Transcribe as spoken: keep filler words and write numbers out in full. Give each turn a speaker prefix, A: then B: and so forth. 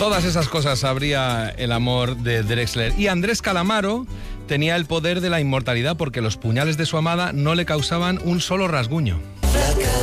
A: Todas esas cosas sabría el amor de Drexler. Y Andrés Calamaro tenía el poder de la inmortalidad porque los puñales de su amada no le causaban un solo rasguño.